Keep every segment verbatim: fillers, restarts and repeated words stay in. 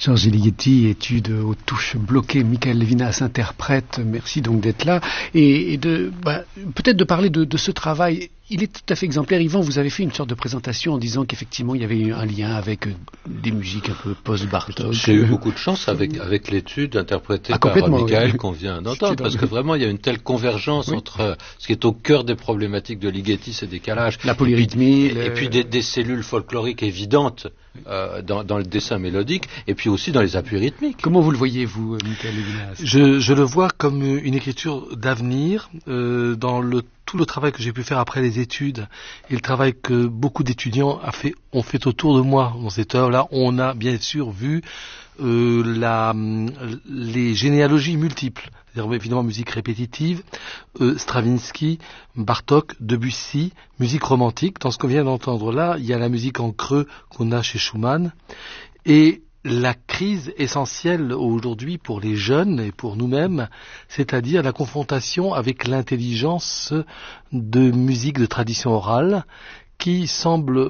Georges Ligeti, étude aux touches bloquées, Michael Levinas interprète, merci donc d'être là, et, et de bah, peut-être de parler de, de ce travail. Il est tout à fait exemplaire. Yvan, vous avez fait une sorte de présentation en disant qu'effectivement il y avait eu un lien avec euh, des musiques un peu post-Bartok. J'ai eu beaucoup de chance avec, avec l'étude interprétée ah, par Michael oui. qu'on vient d'entendre, parce que vraiment il y a une telle convergence oui. entre ce qui est au cœur des problématiques de Ligeti, ces décalages, la polyrythmie, et puis, le... et puis des, des cellules folkloriques évidentes euh, dans, dans le dessin mélodique, et puis aussi dans les appuis rythmiques. Comment vous le voyez, vous, Michael Levinas? je, je le vois comme une écriture d'avenir euh, dans le tout le travail que j'ai pu faire après les études et le travail que beaucoup d'étudiants a fait, ont fait autour de moi dans cette œuvre-là. On a bien sûr vu euh, la, les généalogies multiples, c'est-à-dire évidemment musique répétitive, euh, Stravinsky, Bartók, Debussy, musique romantique. Dans ce qu'on vient d'entendre là, il y a la musique en creux qu'on a chez Schumann, et la crise essentielle aujourd'hui pour les jeunes et pour nous-mêmes, c'est-à-dire la confrontation avec l'intelligence de musique de tradition orale qui semble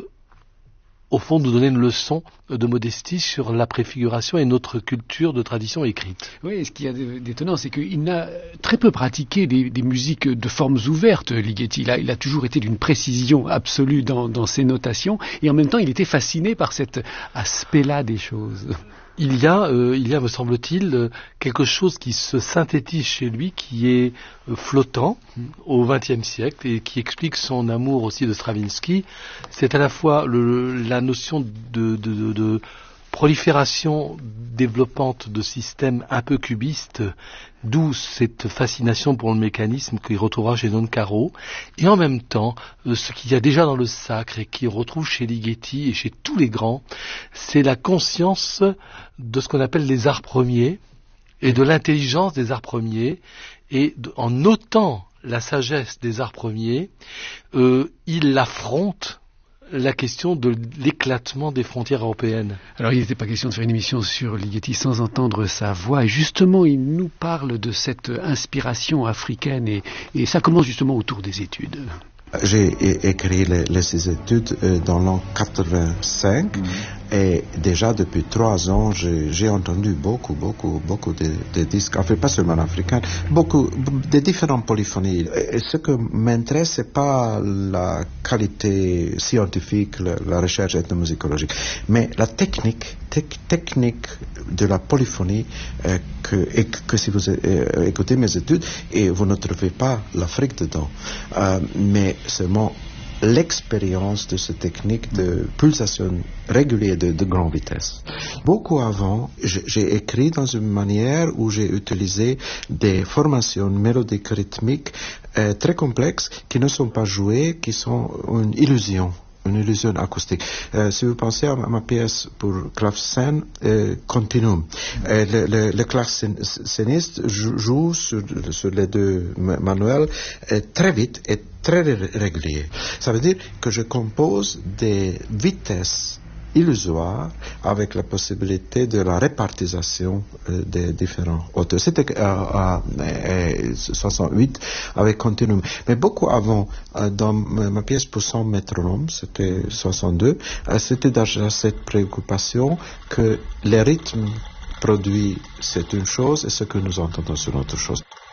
au fond nous donner une leçon de modestie sur la préfiguration et notre culture de tradition écrite. Oui, ce qu'il y a d'étonnant, c'est qu'il n'a très peu pratiqué des, des musiques de formes ouvertes, Ligeti. Il a, il a toujours été d'une précision absolue dans, dans ses notations, et en même temps, il était fasciné par cet aspect-là des choses. Il y a, euh, il y a, me semble-t-il, quelque chose qui se synthétise chez lui, qui est euh, flottant au vingtième siècle et qui explique son amour aussi de Stravinsky. C'est à la fois le, la notion de, de, de, de prolifération développante de systèmes un peu cubistes, d'où cette fascination pour le mécanisme qu'il retrouvera chez Don Caro, et en même temps, ce qu'il y a déjà dans le sacre et qu'il retrouve chez Ligeti et chez tous les grands, c'est la conscience de ce qu'on appelle les arts premiers et de l'intelligence des arts premiers, et de, en notant la sagesse des arts premiers, euh, il affronte la question de l'éclatement des frontières européennes. Alors il n'était pas question de faire une émission sur Ligeti sans entendre sa voix, et justement il nous parle de cette inspiration africaine, et, et ça commence justement autour des études. J'ai écrit les, les études dans l'an quatre-vingt-cinq, mmh. Et déjà depuis trois ans, j'ai, j'ai entendu beaucoup, beaucoup, beaucoup de, de disques, enfin pas seulement africains, beaucoup de différentes polyphonies. Et ce qui m'intéresse, c'est pas la qualité scientifique, la, la recherche ethnomusicologique, mais la technique, tec, technique de la polyphonie, euh, que, et que si vous euh, écoutez mes études, et vous ne trouvez pas l'Afrique dedans, euh, mais seulement l'expérience de cette technique de pulsation régulière de, de grande vitesse. Beaucoup avant, j'ai écrit dans une manière où j'ai utilisé des formations mélodiques rythmiques euh, très complexes qui ne sont pas jouées, qui sont une illusion. Une illusion acoustique. Euh, si vous pensez à ma pièce pour clavecin, euh, Continuum, euh, le, le, le claveciniste joue sur, sur les deux manuels euh, très vite et très régulier. Ça veut dire que je compose des vitesses illusoire avec la possibilité de la répartition euh, des différents auteurs. C'était euh, euh, soixante-huit avec Continuum. Mais beaucoup avant, euh, dans ma pièce pour cent métronomes, c'était soixante-deux, euh, c'était déjà cette préoccupation que les rythmes produits, c'est une chose et ce que nous entendons, c'est une autre chose.